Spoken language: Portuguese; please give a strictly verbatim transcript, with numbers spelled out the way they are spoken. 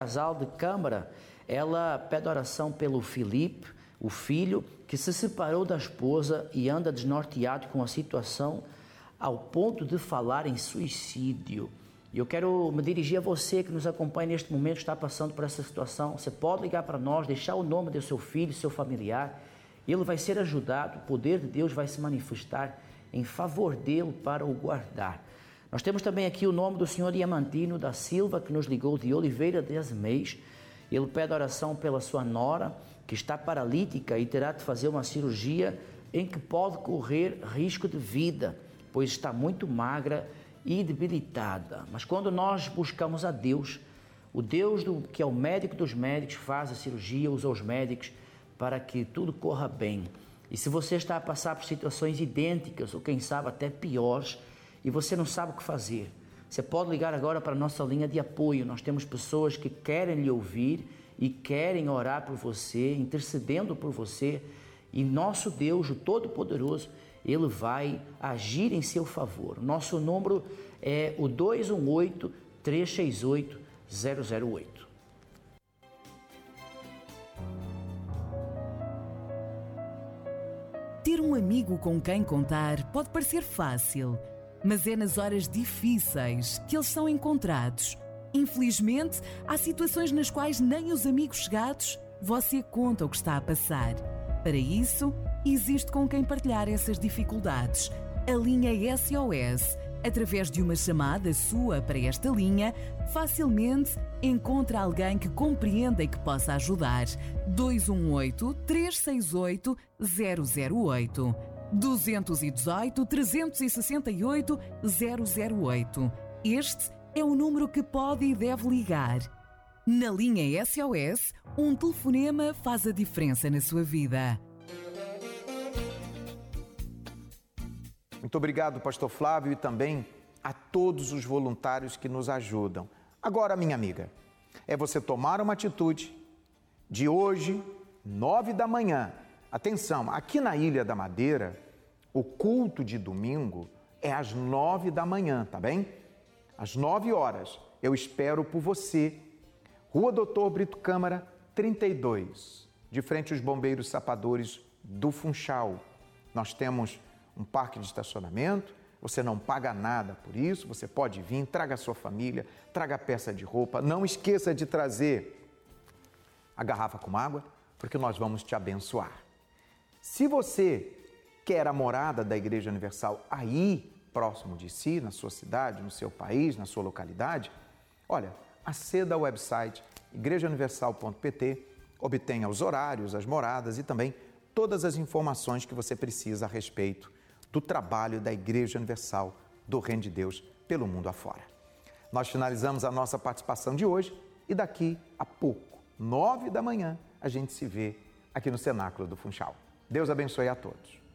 casal de Câmara, ela pede oração pelo Felipe, o filho, que se separou da esposa e anda desnorteado com a situação ao ponto de falar em suicídio. E eu quero me dirigir a você que nos acompanha neste momento, está passando por essa situação. Você pode ligar para nós, deixar o nome do seu filho, seu familiar. Ele vai ser ajudado, o poder de Deus vai se manifestar em favor dele para o guardar. Nós temos também aqui o nome do senhor Diamantino da Silva, que nos ligou de Oliveira de Azeméis. Ele pede oração pela sua nora, que está paralítica e terá de fazer uma cirurgia em que pode correr risco de vida, pois está muito magra e debilitada. Mas quando nós buscamos a Deus, o Deus do, que é o médico dos médicos, faz a cirurgia, usa os médicos para que tudo corra bem. E se você está a passar por situações idênticas, ou quem sabe até piores, e você não sabe o que fazer, você pode ligar agora para a nossa linha de apoio. Nós temos pessoas que querem lhe ouvir e querem orar por você, intercedendo por você. E nosso Deus, o Todo-Poderoso, Ele vai agir em seu favor. Nosso número é o dois um oito, três seis oito, zero zero oito. Ter um amigo com quem contar pode parecer fácil, mas é nas horas difíceis que eles são encontrados. Infelizmente, há situações nas quais nem os amigos chegados você conta o que está a passar. Para isso, existe com quem partilhar essas dificuldades. A linha S O S, através de uma chamada sua para esta linha, facilmente encontra alguém que compreenda e que possa ajudar. dois um oito, três seis oito, zero zero oito. dois um oito, três seis oito, zero zero oito. Este é o número que pode e deve ligar. Na linha S O S, um telefonema faz a diferença na sua vida. Muito obrigado, pastor Flávio, e também a todos os voluntários que nos ajudam. Agora, minha amiga, é você tomar uma atitude de hoje, nove da manhã. Atenção, aqui na Ilha da Madeira, o culto de domingo é às nove da manhã, tá bem? Às nove horas, eu espero por você. Rua Doutor Brito Câmara, trinta e dois, de frente aos bombeiros sapadores do Funchal. Nós temos um parque de estacionamento, você não paga nada por isso, você pode vir, traga a sua família, traga a peça de roupa, não esqueça de trazer a garrafa com água, porque nós vamos te abençoar. Se você quer a morada da Igreja Universal aí, próximo de si, na sua cidade, no seu país, na sua localidade, olha, aceda ao website igreja universal ponto p t, obtenha os horários, as moradas e também todas as informações que você precisa a respeito do trabalho da Igreja Universal do Reino de Deus pelo mundo afora. Nós finalizamos a nossa participação de hoje e daqui a pouco, nove da manhã, a gente se vê aqui no Cenáculo do Funchal. Deus abençoe a todos.